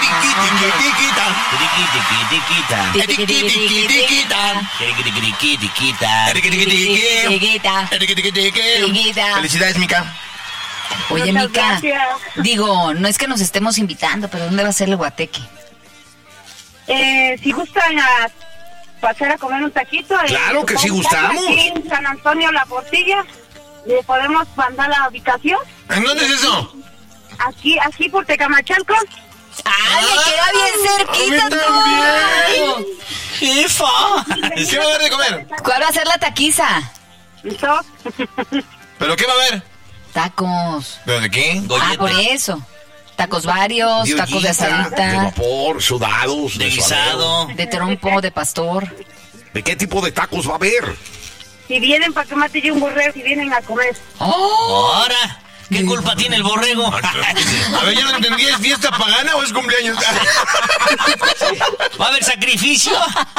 Felicidades, Mica. Oye, Mica, digo, no es que nos estemos invitando, pero ¿dónde va a ser el guateque? Si gustan pasar a comer un taquito. Claro que sí gustamos. Aquí en San Antonio La Portilla, le podemos mandar la ubicación. ¿En dónde es eso? Aquí por Tecamachalco. ¡Ay, me queda bien cerquita tú! ¡Jefa! ¿Qué va a haber de comer? ¿Cuál va a ser la taquiza? ¿Listo? ¿Pero qué va a haber? Tacos. ¿Pero de qué? Ah, por eso. Tacos varios, De tacos de ollita, de asadita, vapor, sudados, De guisado. de trompo, de pastor. ¿De qué tipo de tacos va a haber? Si vienen para que mate yo un borrego, si vienen a comer. ¡Oh! Ahora, ¿qué culpa tiene el borrego? A ver, yo no entendí, ¿es fiesta pagana o es cumpleaños? ¿Va a haber sacrificio?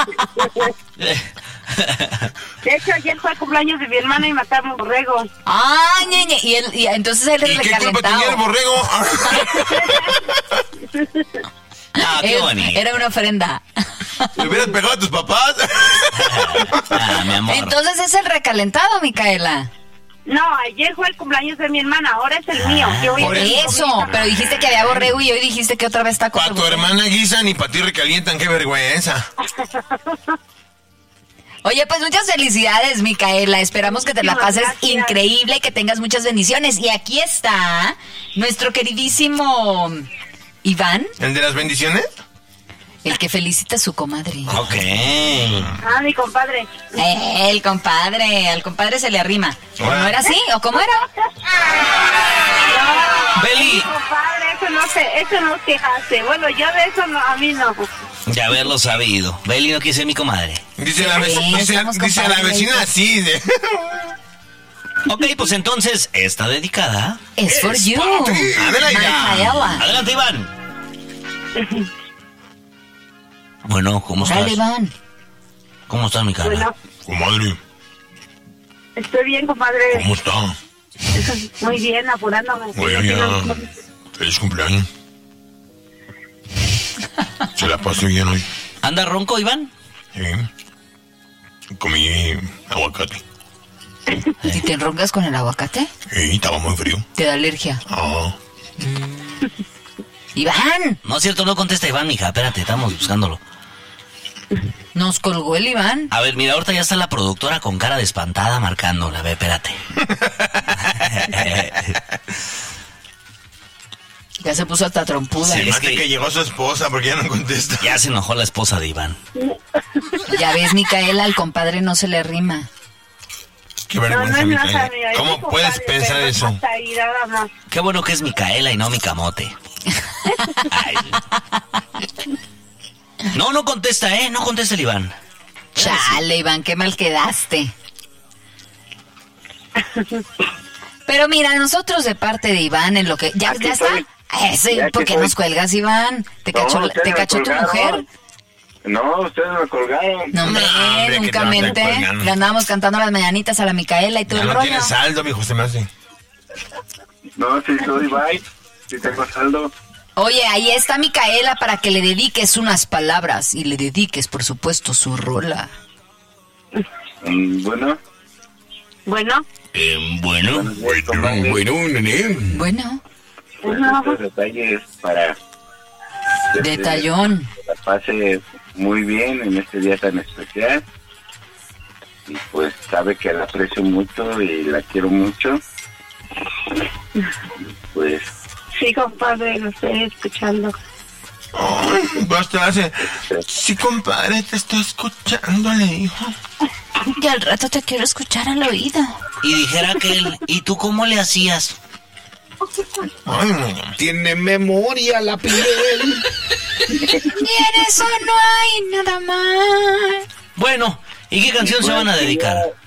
De hecho, ayer fue el cumpleaños de mi hermana y matamos un borrego. ¡Ay, ñeñe! Y entonces él es ¿Y qué culpa tenía el recalentado. borrego? Ah, qué bonito. Era una ofrenda. ¿Le hubieras pegado a tus papás? Ah, mi amor. Entonces es el recalentado, Micaela. No, ayer fue el cumpleaños de mi hermana, ahora es el mío. Que hoy Por es mi eso, comida. pero dijiste que había borrego y hoy dijiste que otra vez tacos. Para tu hermana guisan y para ti recalientan, qué vergüenza. Oye, pues muchas felicidades, Micaela. Esperamos que te la pases Gracias. increíble y que tengas muchas bendiciones. Y aquí está nuestro queridísimo Iván, ¿El de las bendiciones? el que felicita a su comadre. Ok. Ah, mi compadre. El compadre, al compadre se le arrima. ¿O no era así? ¿O cómo era? Beli, Mi compadre, eso no se hace. Bueno, yo de eso no, a mí no. de haberlo sabido. Beli no quiere ser mi comadre. Dice la, Sí, somos dice la compadres. vecina así de... Ok, pues entonces, esta dedicada. Es for you. para ti. Adelante. Micaela. Adelante, Iván. Bueno, ¿cómo estás? Dale, Iván. ¿Cómo estás, mi cara? Bueno, Comadre, estoy bien, compadre. ¿cómo está? Muy bien, apurándome. Oiga, ya. Feliz cumpleaños. Se la pasó bien hoy. ¿Anda ronco, Iván? Sí. Comí aguacate. ¿Y te enroncas con el aguacate? Y estaba muy frío. Te da alergia. Ah, ¡Iván! No es cierto, no contesta Iván, mija. Espérate, estamos buscándolo. Nos colgó el Iván. A ver, mira, ahorita ya está la productora con cara de espantada marcándola. A ver, espérate. Ya se puso hasta trompuda. se es me hace que- que llegó su esposa porque ya no contesta. Ya se enojó la esposa de Iván. Ya ves, Micaela, al compadre no se le rima. Qué No, vergüenza, no es nada, Micaela. mira, es ¿Cómo mi puedes compadre, pensar pero eso? hasta ahí, nada más. Qué bueno que es Micaela y no mi camote. Ay. No, no contesta, ¿eh? No contesta el Iván. Chale, Iván, qué mal quedaste. Pero mira, nosotros de parte de Iván en lo que... ¿Ya, Aquí ya está? estoy. Ese, Ya aquí ¿por qué estoy. nos cuelgas, Iván? ¿Te No, cachó, ustedes te me cachó tu colgaron. mujer? No, ustedes me colgaron. No, hombre, No, hombre, que nunca te van a mente. colgar. Le andábamos cantando las mañanitas a la Micaela y todo Ya el no rollo. tienes saldo, mijo, se me hace. No, sí soy bye. Sí tengo saldo. Oye, ahí está Micaela para que le dediques unas palabras y le dediques, por supuesto, su rola. Bueno, Bueno, Bueno. nene. Bueno, pues estos detalles para que detallón. la pase muy bien en este día tan especial. Y pues sabe que la aprecio mucho y la quiero mucho. Pues sí, compadre, lo estoy escuchando. Ay, basta, hace... Sí, compadre, te estoy escuchando, le dijo. Y al rato te quiero escuchar al oído. Y dijera que él, ¿y tú cómo le hacías? Ay, no. Tiene memoria la piel. Y en eso no hay nada más. Bueno, ¿y qué canción se van a dedicar?